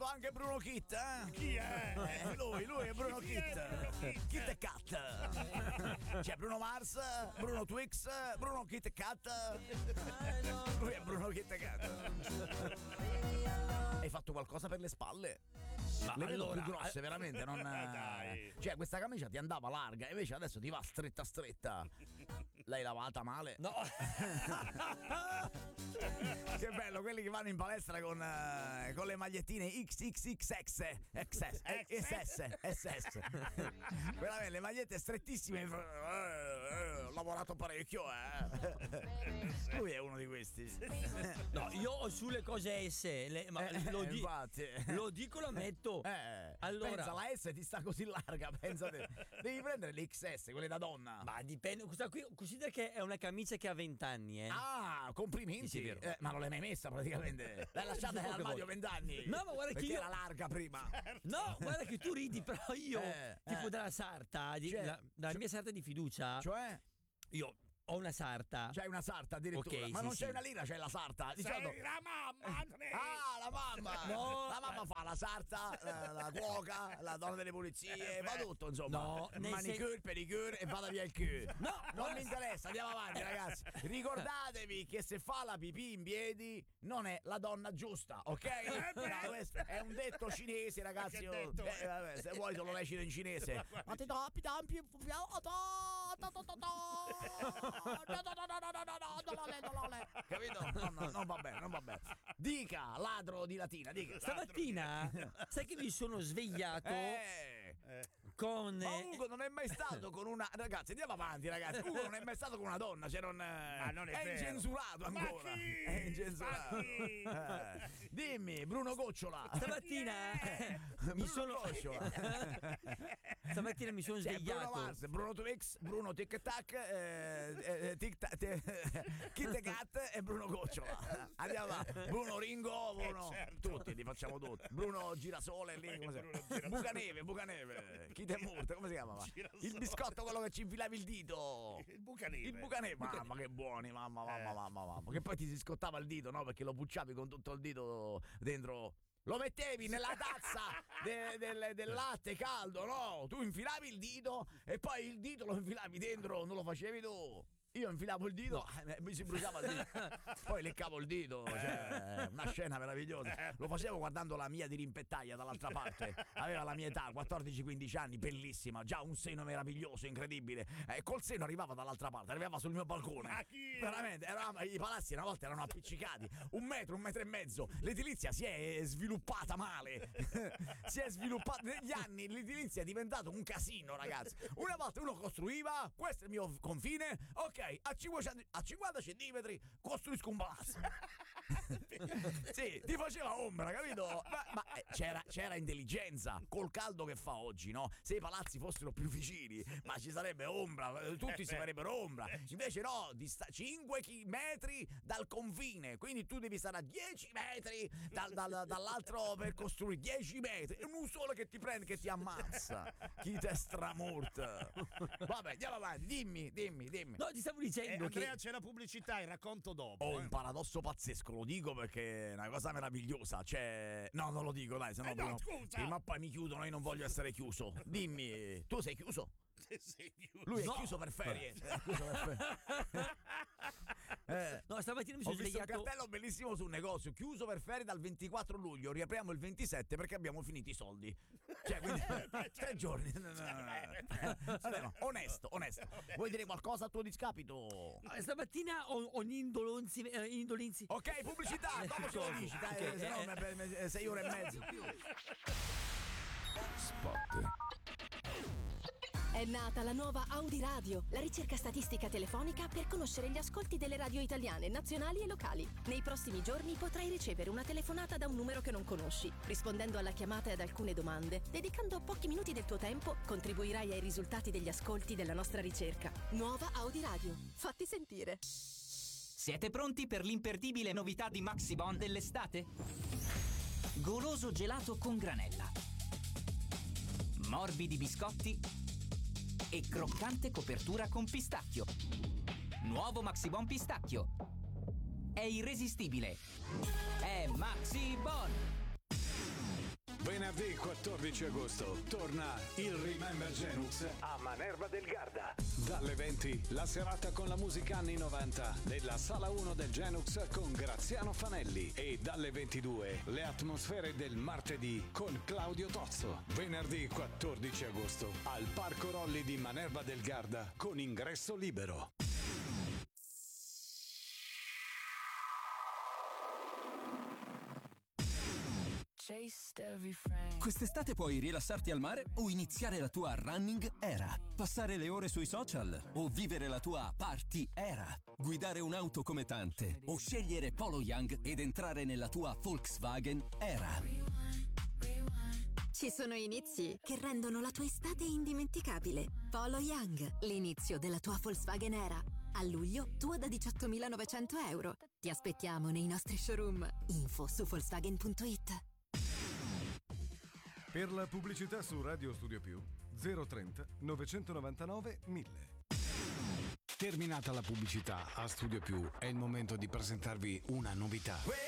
anche Bruno Kit, eh? Chi è? Lui è Bruno Kit. Kit e Kat. C'è Bruno Mars, Bruno Twix, Bruno Kit e Kat. Lui è Bruno Kit e Kat. Hai fatto qualcosa per le spalle? Ma le vedo allora, più grosse, veramente. Non, dai. Cioè, questa camicia ti andava larga, invece adesso ti va stretta stretta. L'hai lavata male? No. Che bello, quelli che vanno in palestra con le magliettine XXXX SS. Veramente le magliette strettissime. Ho lavorato parecchio, Lui è uno di questi. No, io ho sulle cose S, ma infatti. lo dico, lo metto. Allora, pensa, la S ti sta così larga, pensate. Devi prendere le XS, quelle da donna. ma dipende, questa qui considera che è una camicia che ha 20 anni, Ah, complimenti. Sì, vero. Ma non l'hai mai messa praticamente. L'hai lasciata nell'armadio 20 anni. No, ma guarda che perché io era larga prima. No, guarda che tu ridi, però io tipo dalla sarta, dalla mia sarta di fiducia. Cioè? Io ho una sarta. C'hai una sarta addirittura. Ok, ma sì, non sì. c'è una lira, c'è la sarta. Sei la mamma, Andrea. Ah, la mamma! No, la mamma fa la sarta, la cuoca, la donna delle pulizie, fa tutto, insomma. No, manicure, pedicure e vada via il culo. No, non mi interessa, andiamo avanti, ragazzi. Ricordatevi che se fa la pipì in piedi non è la donna giusta, ok? No, questo è un detto cinese, ragazzi. Che detto? Vabbè, se vuoi te lo recito in cinese. Ma ti do capito? No, non va bene. Dica, ladro di latina, dica. Stamattina sai che mi sono svegliato con Ma Ugo non è mai stato con una. Ragazzi, andiamo avanti, ragazzi. Ugo non è mai stato con una donna, cioè non. Ma non è vero. incensurato ancora. Ma chi? È incensurato. Ma chi? Dimmi, Bruno Gocciola. stamattina mi sono stamattina mi sono C'è svegliato. Bruno Mars, Bruno Twix, Bruno Tic Tac, Kit e Kat e Bruno Gocciola. Andiamo avanti. Bruno Ringo, Bruno. Certo. Tutti, li facciamo tutti. Bruno Girasole lì, come si chiama? Bucaneve. Kit e Murte, come si chiama? Girasole. Il biscotto, quello che ci infilavi il dito. Il bucaneve. Il bucaneve. Mamma che buoni, mamma. Che poi ti si scottava il dito, no? Perché lo pucciavi con tutto il dito dentro. Lo mettevi nella tazza del latte caldo, no? Tu infilavi il dito e poi il dito lo infilavi dentro, non lo facevi tu. Io infilavo il dito, mi si bruciava il dito, poi leccavo il dito, cioè, una scena meravigliosa. Lo facevo guardando la mia dirimpettaia dall'altra parte, aveva la mia età, 14-15 anni, bellissima, già un seno meraviglioso, incredibile, col seno arrivava dall'altra parte, arrivava sul mio balcone. Ma chi? Veramente, i palazzi una volta erano appiccicati, 1 metro e mezzo, l'edilizia si è sviluppata male, si è sviluppata, negli anni l'edilizia è diventato un casino, ragazzi. Una volta uno costruiva, questo è il mio confine, ok, a 50 centimetri costruisco un palazzo. Sì, ti faceva ombra, capito? Ma c'era intelligenza col caldo che fa oggi, no? Se i palazzi fossero più vicini, ma ci sarebbe ombra, tutti si farebbero ombra. Invece no, 5 metri dal confine, quindi tu devi stare a 10 metri dall'altro per costruire 10 metri. È un solo che ti prende, che ti ammazza, chi te stramorta. Vabbè, andiamo avanti, dimmi. No, ti stavo dicendo Andrea, che c'è la pubblicità, il racconto dopo. Ho un paradosso pazzesco, lo dico perché è una cosa meravigliosa. No, non lo dico, dai, sennò no, scusa. prima o poi mi chiudono, io non voglio essere chiuso. Dimmi, tu sei chiuso? Sei chiuso. Lui è chiuso per ferie. no, stamattina mi Ho sono visto un svegliato. cartello bellissimo sul negozio, chiuso per ferie dal 24 luglio, riapriamo il 27 perché abbiamo finito i soldi. Cioè, quindi 3 giorni. Vabbè, no, onesto. Vuoi dire qualcosa a tuo discapito? Stamattina ho indolenzi. Ok, pubblicità, dopo ce lo dici, dai, se no 6 ore e mezzo. Spot. È nata la nuova Audi Radio, la ricerca statistica telefonica per conoscere gli ascolti delle radio italiane, nazionali e locali. Nei prossimi giorni potrai ricevere una telefonata da un numero che non conosci. Rispondendo alla chiamata e ad alcune domande, dedicando pochi minuti del tuo tempo, contribuirai ai risultati degli ascolti della nostra ricerca. Nuova Audi Radio. Fatti sentire. Siete pronti per l'imperdibile novità di Maxibon dell'estate? Goloso gelato con granella, morbidi biscotti e croccante copertura con pistacchio. Nuovo Maxibon pistacchio. È irresistibile. È Maxibon. Venerdì 14 agosto torna il Remember Genux a Manerva del Garda. Dalle 20 la serata con la musica anni 90 nella sala 1 del Genux con Graziano Fanelli e dalle 22 le atmosfere del martedì con Claudio Tozzo. Venerdì 14 agosto al Parco Rolli di Manerva del Garda con ingresso libero. Quest'estate puoi rilassarti al mare o iniziare la tua running era, passare le ore sui social o vivere la tua party era, guidare un'auto come tante o scegliere Polo Young ed entrare nella tua Volkswagen era. Ci sono inizi che rendono la tua estate indimenticabile. Polo Young, l'inizio della tua Volkswagen era. A luglio, tua da 18.900 euro. Ti aspettiamo nei nostri showroom. Info su Volkswagen.it. Per la pubblicità su Radio Studio Più 030 999 1000. Terminata la pubblicità a Studio Più è il momento di presentarvi una novità.